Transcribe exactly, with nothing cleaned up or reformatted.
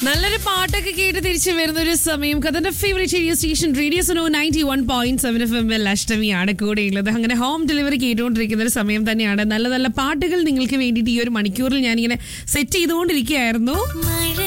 നല്ലൊരു പാട്ടൊക്കെ കേട്ട് തിരിച്ചു വരുന്ന ഒരു സമയം കഥന്റെ favourite radio station radio Suno ninety one point seven F M L അഷ്ടമിയാണ് കൂടെയുള്ളത്. അങ്ങനെ ഹോം ഡെലിവറി കേട്ടുകൊണ്ടിരിക്കുന്ന ഒരു സമയം തന്നെയാണ്. നല്ല നല്ല പാട്ടുകൾ നിങ്ങൾക്ക് വേണ്ടിയിട്ട് ഈ ഒരു മണിക്കൂറിൽ ഞാനിങ്ങനെ സെറ്റ് ചെയ്തുകൊണ്ടിരിക്കുകയായിരുന്നു.